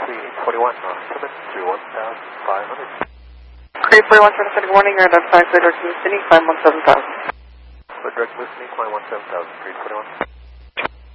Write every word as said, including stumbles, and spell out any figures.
Creed eight forty-one, uh, seven three one thousand five hundred. Creed forty-one, seven good morning, or identifying for direct listening, climb one seven thousand. For direct listening, climb one seven thousand, Creed forty-one.